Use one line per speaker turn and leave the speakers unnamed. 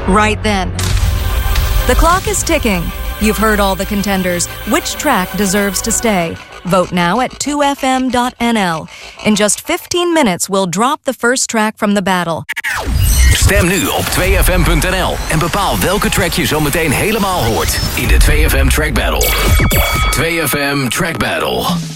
right then. The clock is ticking. You've heard all the contenders. Which track deserves to stay? Vote now at 2fm.nl. In just 15 minutes, we'll drop the first track from the battle.
Stem nu op 2fm.nl en bepaal welke track je zo meteen helemaal hoort in de 2FM Track Battle. 2FM Track Battle.